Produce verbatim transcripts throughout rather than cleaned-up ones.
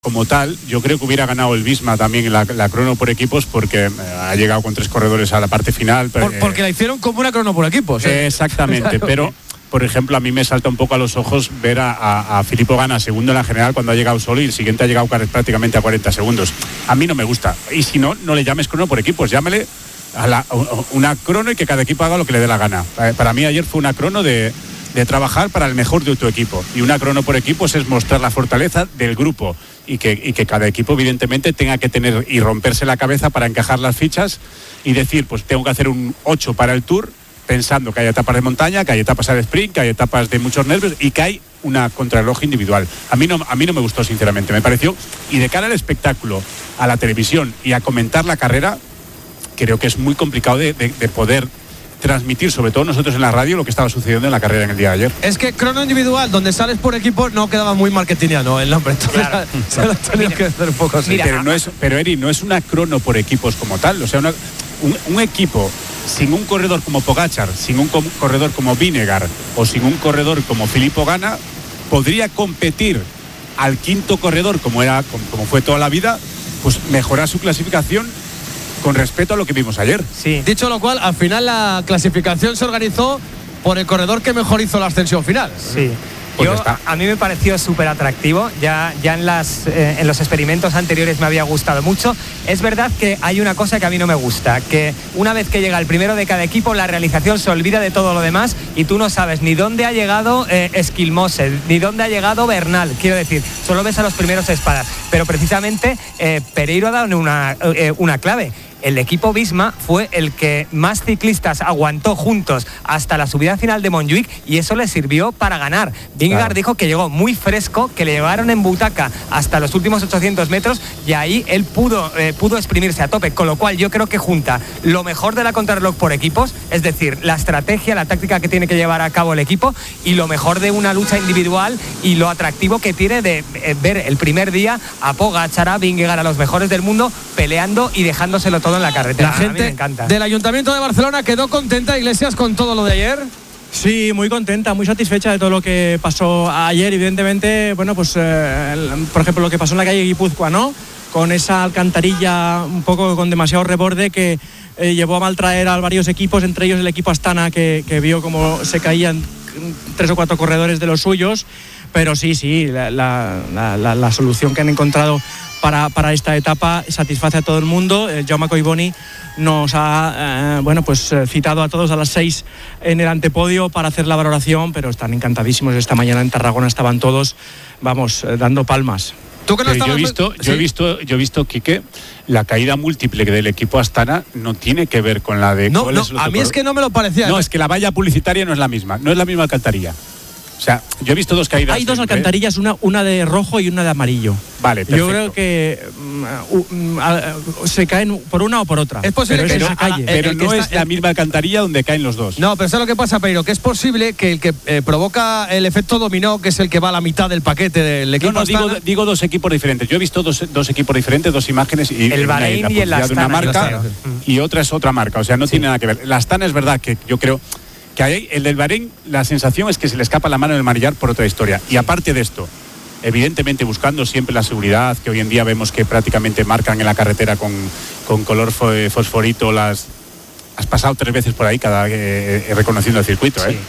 como tal, yo creo que hubiera ganado el Visma también en la, la crono por equipos, porque eh, ha llegado con tres corredores a la parte final. Por, eh, porque la hicieron como una crono por equipos. ¿eh? Eh, exactamente, claro. Pero, por ejemplo, a mí me salta un poco a los ojos ver a, a, a Filippo Ganna segundo en la general cuando ha llegado solo y el siguiente ha llegado prácticamente a cuarenta segundos. A mí no me gusta. Y si no, no le llames crono por equipos, llámele a la, una crono y que cada equipo haga lo que le dé la gana. Para mí ayer fue una crono de, de trabajar para el mejor de tu equipo. Y una crono por equipos es mostrar la fortaleza del grupo y que, y que cada equipo evidentemente tenga que tener y romperse la cabeza para encajar las fichas y decir, pues tengo que hacer un ocho para el Tour, pensando que hay etapas de montaña, que hay etapas al sprint, que hay etapas de muchos nervios y que hay una contrarreloj individual. A mí no, a mí no me gustó, sinceramente, me pareció. Y de cara al espectáculo, a la televisión y a comentar la carrera, creo que es muy complicado de, de, de poder transmitir, sobre todo nosotros en la radio, lo que estaba sucediendo en la carrera en el día de ayer. Es que crono individual, donde sales por equipo, no quedaba muy marketingiano el nombre. Entonces, claro. Se lo tenía que hacer un poco así. Mira, pero, no es, pero Eri, no es una crono por equipos como tal. O sea, una, un, un equipo sin un corredor como Pogačar, sin un corredor como Vinegar o sin un corredor como Filippo Ganna, podría competir al quinto corredor, como, era, como, como fue toda la vida, pues mejorar su clasificación con respeto a lo que vimos ayer. Sí. Dicho lo cual, al final la clasificación se organizó por el corredor que mejor hizo la ascensión final. Sí. Yo, a, a mí me pareció súper atractivo, ya, ya en, las, eh, en los experimentos anteriores me había gustado mucho. Es verdad que hay una cosa que a mí no me gusta, que una vez que llega el primero de cada equipo, la realización se olvida de todo lo demás y tú no sabes ni dónde ha llegado eh, Esquilmose, ni dónde ha llegado Bernal, quiero decir, solo ves a los primeros espadas. Pero precisamente eh, Pereiro ha dado una, eh, una clave. El equipo Visma fue el que más ciclistas aguantó juntos hasta la subida final de Montjuic y eso le sirvió para ganar. Vingegaard claro. dijo que llegó muy fresco, que le llevaron en butaca hasta los últimos ochocientos metros y ahí él pudo, eh, pudo exprimirse a tope, con lo cual yo creo que junta lo mejor de la contrarreloj por equipos, es decir, la estrategia, la táctica que tiene que llevar a cabo el equipo y lo mejor de una lucha individual y lo atractivo que tiene de eh, ver el primer día a Pogačar, a Vingegaard, a los mejores del mundo peleando y dejándoselo todo en la carretera. La gente del Ayuntamiento de Barcelona quedó contenta, Iglesias, con todo lo de ayer. Sí, muy contenta, muy satisfecha de todo lo que pasó ayer. Evidentemente, bueno, pues eh, el, por ejemplo lo que pasó en la calle Guipúzcoa, ¿no? Con esa alcantarilla un poco con demasiado reborde que eh, llevó a maltraer a varios equipos, entre ellos el equipo Astana, que, que vio como se caían tres o cuatro corredores de los suyos. Pero sí, sí, la, la, la, la solución que han encontrado para, para esta etapa satisface a todo el mundo. El Jaume Collboni nos ha eh, bueno, pues, citado a todos a las seis en el antepodio para hacer la valoración, pero están encantadísimos. Esta mañana en Tarragona estaban todos, vamos, eh, dando palmas. ¿Tú que no yo he visto, yo he visto, yo he visto, Quique, la caída múltiple del equipo Astana no tiene que ver con la de... No, no, a mí es que no me lo parecía. No, es que la valla publicitaria no es la misma, no es la misma alcantarilla. O sea, yo he visto dos caídas. Hay dos alcantarillas, una, una de rojo y una de amarillo. Vale, perfecto. Yo creo que uh, uh, uh, se caen por una o por otra. Es posible pero que es, no, calle. pero no es la misma alcantarilla donde caen los dos. No, pero ¿sabes lo que pasa, Pereiro? Que es posible que el que eh, provoca el efecto dominó, que es el que va a la mitad del paquete del equipo. No, no, digo, digo dos equipos diferentes. Yo he visto dos, dos equipos diferentes, dos imágenes y el Bahrein y el Astana, de una marca y otra es otra marca. O sea, no sí. tiene nada que ver. La Astana es verdad que yo creo que hay, el del Bahrein, la sensación es que se le escapa la mano en el manillar por otra historia. Y aparte de esto, evidentemente buscando siempre la seguridad, que hoy en día vemos que prácticamente marcan en la carretera con, con color fosforito las... Has pasado tres veces por ahí cada eh, reconociendo el circuito, ¿eh? Sí.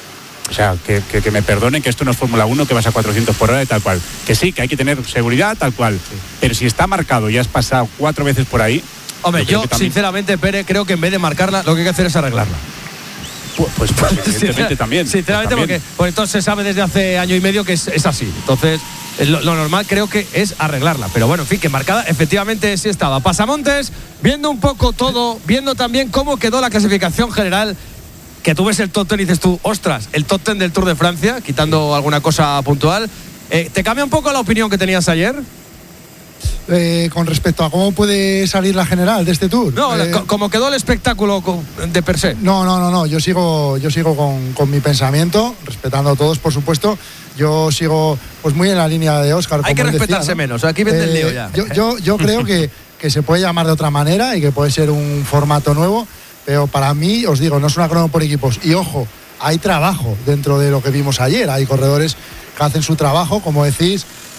O sea, que, que, que me perdonen que esto no es Fórmula uno, que vas a cuatrocientos por hora y tal cual. Que sí, que hay que tener seguridad tal cual. Sí. Pero si está marcado y has pasado cuatro veces por ahí... Hombre, yo, yo sinceramente, Pere, creo que en vez de marcarla, lo que hay que hacer es arreglarla. Pues, pues evidentemente también. Sinceramente, pues también. porque por entonces se sabe desde hace año y medio que es, es así. Entonces, lo, lo normal creo que es arreglarla. Pero bueno, en fin, que marcada efectivamente sí estaba. Pasamontes, viendo un poco todo, viendo también cómo quedó la clasificación general, que tú ves el top ten y dices tú, ostras, el top ten del Tour de Francia, quitando alguna cosa puntual. Eh, ¿Te cambia un poco la opinión que tenías ayer? Eh, con respecto a cómo puede salir la general de este Tour. No, eh, como quedó el espectáculo de per se. No, no, no, no. Yo sigo, yo sigo con, con mi pensamiento, respetando a todos, por supuesto. Yo sigo pues muy en la línea de Óscar. Hay que respetarse decía, ¿no? menos. Aquí vende eh, el lío ya. Yo, yo, yo creo que, que se puede llamar de otra manera y que puede ser un formato nuevo, pero para mí, os digo, no es una crono por equipos. Y ojo, hay trabajo dentro de lo que vimos ayer. Hay corredores que hacen su trabajo, como decís.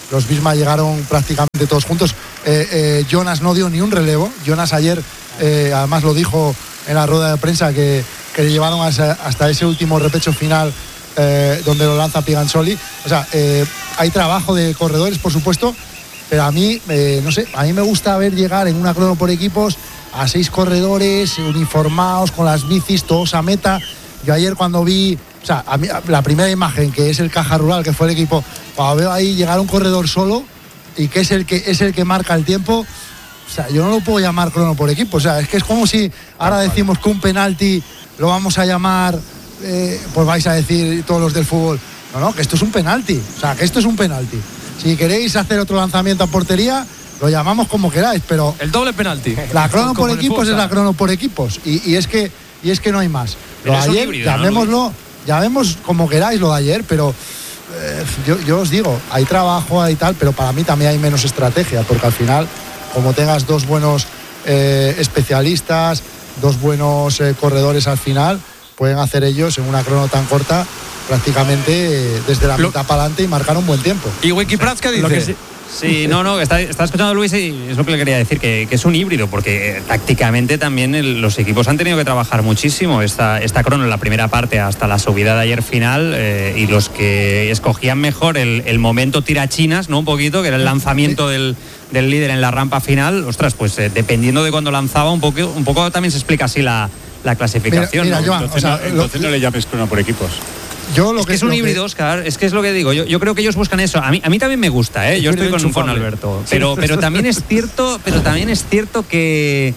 los Visma llegaron prácticamente todos juntos. Eh, eh, Jonas no dio ni un relevo. Jonas ayer, eh, además lo dijo en la rueda de prensa, que, que le llevaron hasta, hasta ese último repecho final eh, donde lo lanza Piganzoli. O sea, eh, hay trabajo de corredores, por supuesto, pero a mí, eh, no sé, a mí me gusta ver llegar en una crono por equipos a seis corredores uniformados, con las bicis, todos a meta. Yo ayer cuando vi, o sea, a mí, la primera imagen, que es el Caja Rural, que fue el equipo, cuando veo ahí llegar un corredor solo y que es el que es el que marca el tiempo, o sea, yo no lo puedo llamar crono por equipo. O sea, es que es como si ahora decimos que un penalti lo vamos a llamar, eh, pues vais a decir todos los del fútbol, no, no, que esto es un penalti. O sea, que esto es un penalti. Si queréis hacer otro lanzamiento a portería, lo llamamos como queráis, pero el doble penalti. La crono por equipos es la crono por equipos y, y es que y es que no hay más. Lo de ayer, híbrido, llamémoslo, ¿no? Llamemos como queráis lo de ayer, pero eh, yo, yo os digo, hay trabajo, hay tal, pero para mí también hay menos estrategia, porque al final, como tengas dos buenos eh, especialistas, dos buenos eh, corredores al final, pueden hacer ellos en una crono tan corta prácticamente eh, desde la mitad para adelante y marcar un buen tiempo. ¿Y Wikiprats qué dice? Sí, no, no, está, está escuchando a Luis y es lo que le quería decir, que, que es un híbrido, porque eh, tácticamente también el, los equipos han tenido que trabajar muchísimo esta, esta crono en la primera parte hasta la subida de ayer final, eh, y los que escogían mejor el, el momento tirachinas, ¿no? Un poquito, que era el lanzamiento del, del líder en la rampa final, ostras, pues eh, dependiendo de cuando lanzaba, un poco, un poco también se explica así la, la clasificación. Mira, mira, ¿no? Joan, Entonces, o sea, no, entonces lo, no le llames crono por equipos. Yo lo es que, que es un lo híbrido, que... Oscar, es que es lo que digo. Yo, yo creo que ellos buscan eso. A mí, a mí también me gusta, ¿eh? Yo estoy con, con Alberto. Pero, pero también es cierto, pero también es cierto que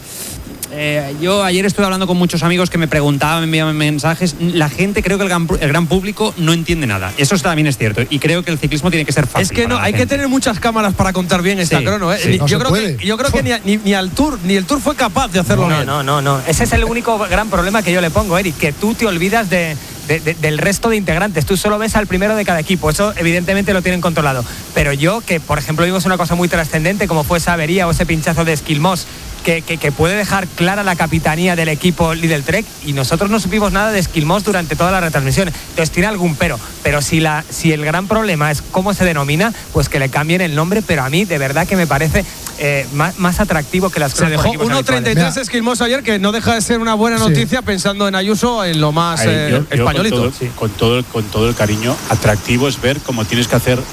eh, yo ayer estuve hablando con muchos amigos que me preguntaban, me enviaban mensajes. La gente, creo que el gran, el gran público no entiende nada. Eso también es cierto. Y creo que el ciclismo tiene que ser fácil. Es que no, hay gente. que tener muchas cámaras para contar bien esta sí, crono, ¿eh? Sí. No yo, se creo puede. que, yo creo que ni, ni, ni al Tour, ni el Tour fue capaz de hacerlo No, bien. no, no, no. Ese es el único gran problema que yo le pongo, Eric, que tú te olvidas de, de, de, del resto de integrantes. Tú solo ves al primero de cada equipo. Eso evidentemente lo tienen controlado. Pero yo, que por ejemplo vimos una cosa muy trascendente como fue esa avería o ese pinchazo de Esquilmós, que, que, que puede dejar clara la capitanía del equipo Lidl Trek, y nosotros no supimos nada de Esquilmós durante toda la retransmisión. Entonces tiene algún pero. Pero si, la, si el gran problema es cómo se denomina, pues que le cambien el nombre. Pero a mí de verdad que me parece eh, más, más atractivo que las Se dejó uno treinta y tres Esquilmós ayer, que no deja de ser una buena noticia, sí, pensando en Ayuso, en lo más eh, yo, yo españolito. Con todo, sí. con, todo, con todo el cariño, atractivo es ver cómo tienes que hacer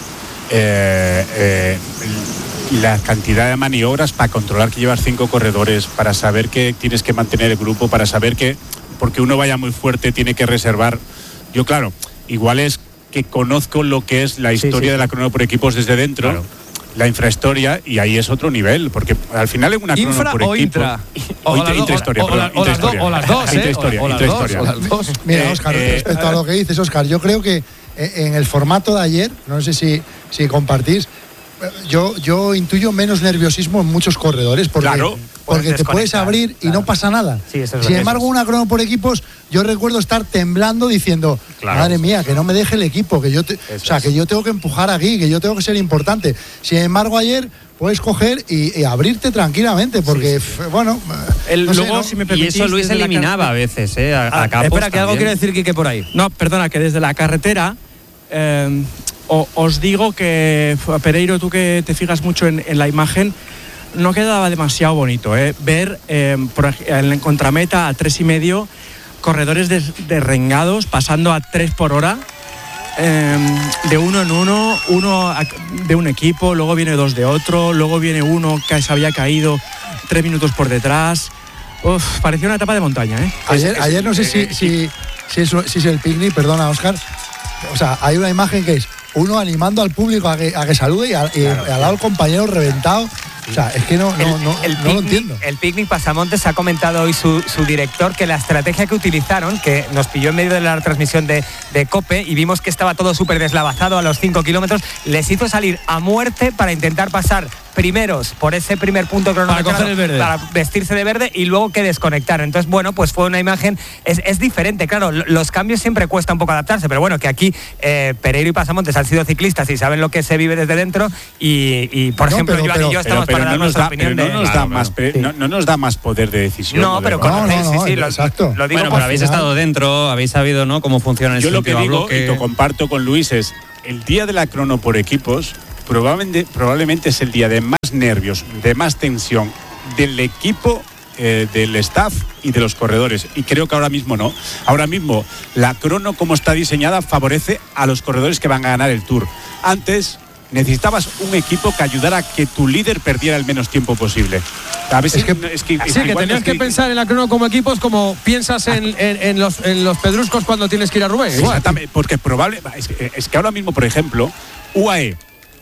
eh, eh, la cantidad de maniobras para controlar que llevas cinco corredores, para saber que tienes que mantener el grupo, para saber que porque uno vaya muy fuerte tiene que reservar. Yo, claro, igual es que conozco lo que es la historia sí, sí. de la crono por equipos desde dentro, claro, la infrahistoria, y ahí es otro nivel, porque al final es una crono Infra por o equipo. Intra. O, o intra, intrahistoria, o, o, o, o, o las dos, ¿eh? O, o las dos, o las dos. Mira, Óscar, eh, respecto eh, a lo que dices, Óscar, yo creo que en el formato de ayer, no sé si, si compartís, yo, yo intuyo menos nerviosismo en muchos corredores, porque, claro, porque te puedes abrir y claro, no pasa nada. Sí, eso es Sin embargo, una crono por equipos, yo recuerdo estar temblando diciendo, claro, madre mía, que no me deje el equipo, que yo te, o sea, que yo tengo que empujar aquí, que yo tengo que ser importante. Sin embargo, ayer puedes coger y, y abrirte tranquilamente, porque, sí, sí. bueno, el, no luego, sé, ¿no? si me y eso Luis eliminaba a veces, ¿eh? A, a Capos espera, que también. algo quiere decir Quique por ahí. No, perdona, que desde la carretera eh, o, os digo que, Pereiro, tú que te fijas mucho en, en la imagen, no quedaba demasiado bonito, ¿eh? Ver eh, por, en contrameta a tres y medio corredores derrengados pasando a tres por hora, eh, de uno en uno, uno de un equipo, luego viene dos de otro, luego viene uno que se había caído tres minutos por detrás. Uf, parecía una etapa de montaña, ¿eh? Ayer, es, es, ayer no sé eh, si, eh, si, si, es, si es el picnic, perdona, Óscar. O sea, hay una imagen que es uno animando al público a que, a que salude y, a, y claro, al lado el compañero reventado. O sea, es que no, no, el, no, el no picnic, lo entiendo. El Picnic Pasamontes ha comentado hoy su, su director que la estrategia que utilizaron, que nos pilló en medio de la transmisión de, de COPE y vimos que estaba todo súper deslavazado a los cinco kilómetros, les hizo salir a muerte para intentar pasar primeros por ese primer punto cronometrado para, para vestirse de verde y luego que desconectar. Entonces, bueno, pues fue una imagen, es, es diferente, claro, los cambios siempre cuesta un poco adaptarse, pero bueno, que aquí eh, Pereiro y Pasamontes han sido ciclistas y saben lo que se vive desde dentro y, y por no, ejemplo, pero, Joan pero, y yo estamos pero, pero para dar no nuestra da, opinión pero de... no nos, claro, da más, claro. no, no nos da más poder de decisión. No, pero con no, no, no, sí, sí, exacto. Lo, lo digo bueno, pero habéis final. estado dentro, habéis sabido, ¿no?, cómo funciona el Yo lo que digo, que... y lo comparto con Luis, es el día de la crono por equipos, probablemente, probablemente es el día de más nervios, de más tensión del equipo, eh, del staff y de los corredores. Y creo que ahora mismo no. Ahora mismo la crono, como está diseñada, favorece a los corredores que van a ganar el Tour. Antes necesitabas un equipo que ayudara a que tu líder perdiera el menos tiempo posible. A veces es que, es que, sí, que tenías que, que pensar en la crono como equipos como piensas en, en, en, los, en los pedruscos cuando tienes que ir a Roubaix. Exactamente, porque probable, es que, es que ahora mismo, por ejemplo, U A E,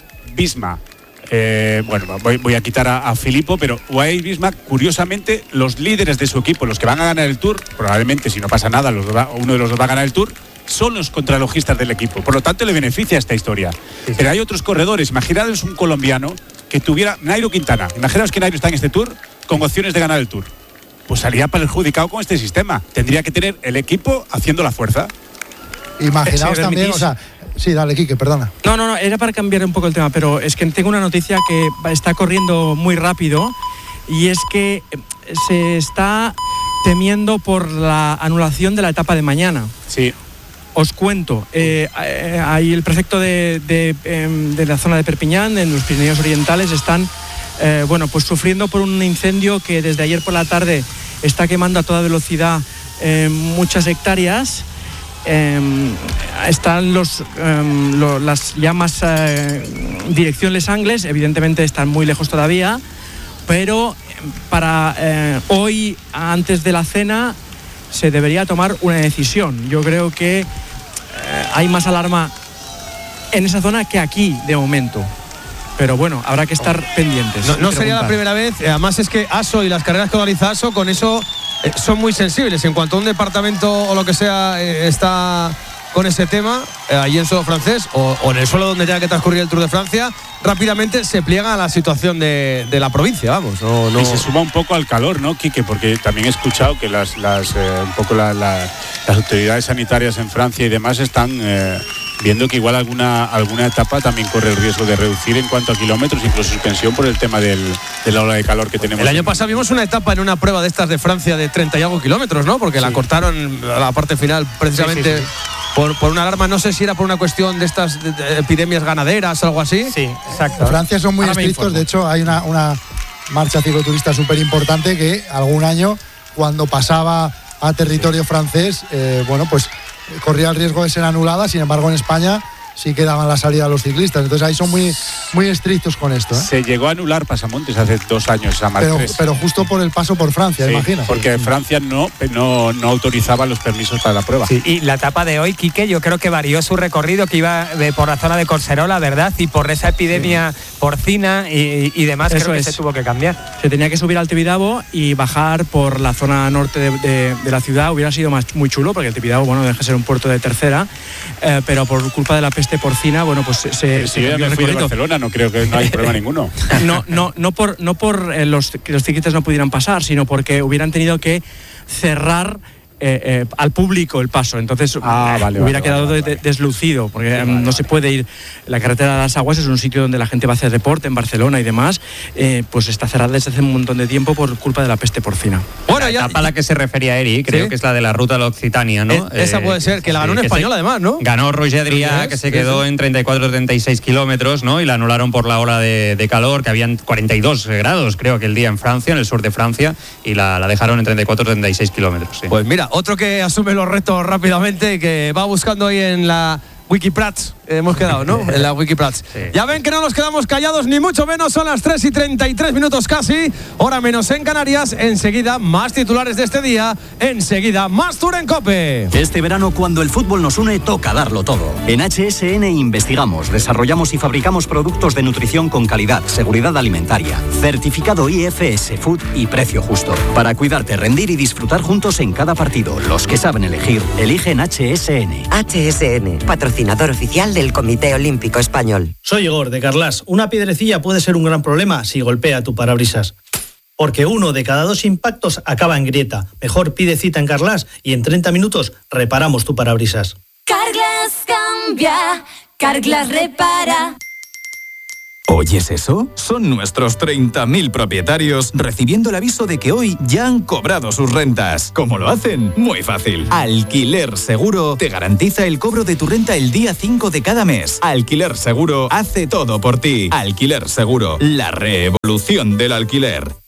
Visma, eh, bueno, voy, voy a quitar a, a Filippo, pero U A E y Visma, curiosamente, los líderes de su equipo, los que van a ganar el Tour, probablemente si no pasa nada, los va, uno de los dos va a ganar el Tour, son los contralogistas del equipo. Por lo tanto, le beneficia esta historia. Sí, sí. Pero hay otros corredores. Imaginaros un colombiano que tuviera Nairo Quintana. Imaginaos que Nairo está en este Tour con opciones de ganar el Tour. Pues salía perjudicado con este sistema. Tendría que tener el equipo haciendo la fuerza. Imaginaos si también, o sea, sí, dale, Quique, perdona. No, no, no, era para cambiar un poco el tema, pero es que tengo una noticia que está corriendo muy rápido y es que se está temiendo por la anulación de la etapa de mañana. Sí. Os cuento, eh, eh, ahí el prefecto de, de, eh, de la zona de Perpiñán, en los Pirineos Orientales, están eh, bueno, pues sufriendo por un incendio que desde ayer por la tarde está quemando a toda velocidad eh, muchas hectáreas. Eh, están los, eh, lo, las llamas eh, dirección Les Angles, evidentemente están muy lejos todavía, pero para eh, hoy, antes de la cena, se debería tomar una decisión. Yo creo que eh, hay más alarma en esa zona que aquí de momento. Pero bueno, habrá que estar pendientes. No, no sería la primera vez. Además es que ASO y las carreras que organiza ASO con eso eh, son muy sensibles. En cuanto a un departamento o lo que sea eh, está con ese tema, eh, allí en suelo francés o, o en el suelo donde tenga que transcurrir el Tour de Francia, rápidamente se pliega a la situación de, de la provincia, vamos. No, no... Y se suma un poco al calor, ¿no, Quique? Porque también he escuchado que las, las, eh, un poco la, la, las autoridades sanitarias en Francia y demás están eh, viendo que igual alguna, alguna etapa también corre el riesgo de reducir en cuanto a kilómetros, incluso suspensión por el tema del, de la ola de calor que tenemos. El año pasado vimos una etapa en una prueba de estas de Francia de treinta y algo kilómetros, ¿no? Porque sí, la cortaron a la parte final precisamente... Sí, sí, sí. Por, por una alarma, no sé si era por una cuestión de estas de, de epidemias ganaderas o algo así. Sí, exacto. En Francia son muy Ahora estrictos, de hecho hay una, una marcha cicloturista súper importante que algún año, cuando pasaba a territorio sí. francés, eh, bueno, pues corría el riesgo de ser anulada, sin embargo en España sí que daban la salida a los ciclistas, entonces ahí son muy, muy estrictos con esto, ¿eh? Se llegó a anular Pasamontes hace dos años esa marcha. Pero, pero justo por el paso por Francia, sí, imagino. Porque Francia no, no, no autorizaba los permisos para la prueba. Sí. Y la etapa de hoy, Quique, yo creo que varió su recorrido, que iba de, por la zona de Corserola, ¿verdad? Y por esa epidemia sí. porcina y, y demás, Eso creo que es. se tuvo que cambiar. Se tenía que subir al Tibidabo y bajar por la zona norte de, de, de la ciudad. Hubiera sido más, muy chulo, porque el Tibidabo, bueno, deja de ser un puerto de tercera, eh, pero por culpa de la peste porcina, bueno, pues se, se si yo ya me fui de Barcelona, no creo que no hay problema ninguno. No, no, no por, no por eh, los, que los ciclistas no pudieran pasar, sino porque hubieran tenido que cerrar eh, eh, al público el paso. Entonces ah, vale, hubiera vale, quedado vale, de, vale. deslucido, porque vale, no vale. se puede ir. La carretera de las Aguas es un sitio donde la gente va a hacer deporte, en Barcelona y demás, eh, pues está cerrada desde hace un montón de tiempo por culpa de la peste porcina. Bueno, la ya, etapa a la que se refería Eri, creo ¿sí? que es la de la ruta de la Occitania, ¿no? Eh, esa puede ser, que la ganó sí, un español además, ¿no? Ganó Roger Adrià, que se quedó sí, sí. en treinta y cuatro treinta y seis kilómetros, ¿no? Y la anularon por la ola de, de calor, que habían cuarenta y dos grados, creo que el día en Francia, en el sur de Francia, y la, la dejaron en treinta y cuatro treinta y seis kilómetros. Sí. Pues mira, otro que asume los retos rápidamente, que va buscando ahí en la Wikiprats, hemos quedado, ¿no? En la Wikiprats. Sí. Ya ven que no nos quedamos callados, ni mucho menos, son las tres y treinta y tres minutos casi, hora menos en Canarias. Enseguida, más titulares de este día, enseguida, más Tour en COPE. Este verano, cuando el fútbol nos une, toca darlo todo. En H S N investigamos, desarrollamos y fabricamos productos de nutrición con calidad, seguridad alimentaria, certificado I F S Food y precio justo. Para cuidarte, rendir y disfrutar juntos en cada partido. Los que saben elegir, eligen H S N. H S N, patrocinador oficial del Comité Olímpico Español. Soy Igor de Carlas. Una piedrecilla puede ser un gran problema si golpea tu parabrisas. Porque uno de cada dos impactos acaba en grieta. Mejor pide cita en Carlas y en treinta minutos reparamos tu parabrisas. Carglass cambia, Carglass repara. ¿Oyes eso? Son nuestros treinta mil propietarios recibiendo el aviso de que hoy ya han cobrado sus rentas. ¿Cómo lo hacen? Muy fácil. Alquiler Seguro te garantiza el cobro de tu renta el día cinco de cada mes. Alquiler Seguro hace todo por ti. Alquiler Seguro, la revolución del alquiler.